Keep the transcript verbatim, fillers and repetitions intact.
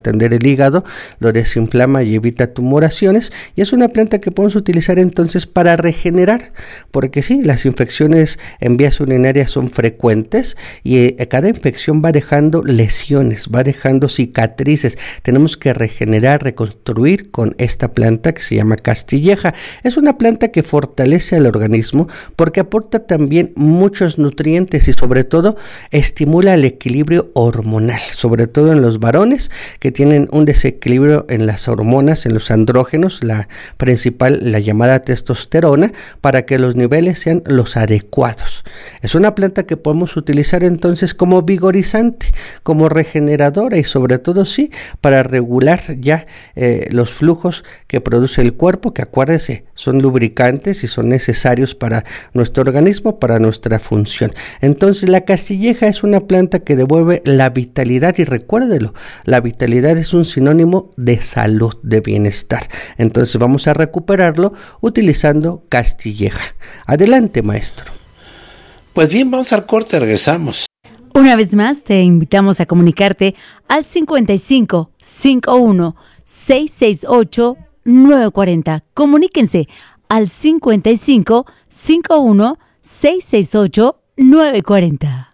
atender el hígado, lo desinflama y evita tumoraciones, y es una planta que podemos utilizar entonces para regenerar, porque sí, las infecciones en vías urinarias son frecuentes y eh, cada infección va dejando lesiones, va dejando cicatrices. Tenemos que regenerar, reconstruir con esta planta que se llama castilleja. Es una planta que fortalece al organismo porque aporta también muchos nutrientes y sobre todo estimula el equilibrio hormonal, sobre todo en los varones que tienen un desequilibrio en las hormonas, en los andrógenos, la principal, la llamada testosterona, para que los niveles sean los adecuados. Es una planta que podemos utilizar entonces como vigorizante, como regeneradora y sobre todo sí, para regular ya eh, los flujos que produce el cuerpo, que acuérdense, son lubricantes y son necesarios para nuestro organismo, para nuestra función. Entonces la castilleja es una planta que devuelve la vitalidad y recuérdelo, la vitalidad es un sinónimo de salud, de bienestar. Entonces vamos a recuperarlo utilizando castilleja. Adelante, maestro. Pues bien, vamos al corte, regresamos. Una vez más te invitamos a comunicarte al cincuenta y cinco, cincuenta y uno, seiscientos sesenta y ocho, novecientos cuarenta. Comuníquense al cincuenta y cinco, cincuenta y uno, seiscientos sesenta y ocho, novecientos cuarenta.